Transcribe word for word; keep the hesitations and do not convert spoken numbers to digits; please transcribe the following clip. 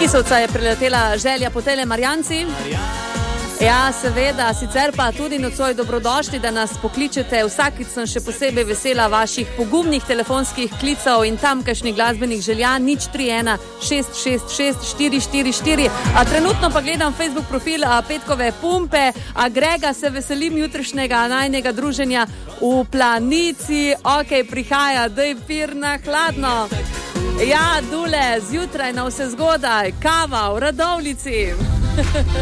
Lisovca je priletela želja po tele Marjanci. Ja, seveda, sicer pa tudi nocoj dobrodošli, da nas pokličete. Vsakič sem še posebej vesela vaših pogumnih telefonskih klicev in tamkajšnjih glasbenih želja. Nič tri ena šest šest šest štiri štiri štiri. A trenutno pa gledam Facebook profil a, Petkove pumpe. A Grega, se veselim jutrišnjega najnega druženja v Planici. Ok, prihaja, daj pir na hladno. Ja, Dule, zjutraj na vse zgodaj, kava v Radovljici.